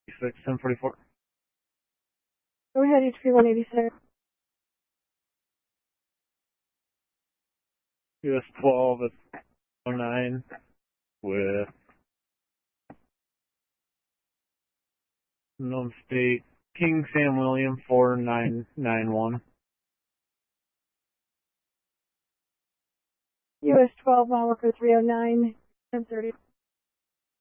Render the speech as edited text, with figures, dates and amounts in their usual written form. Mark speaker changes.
Speaker 1: 1044.
Speaker 2: Go ahead, HP 186.
Speaker 1: US 12 at 09 with known state King Sam William 4991.
Speaker 2: US 12 mile worker 309, 1030.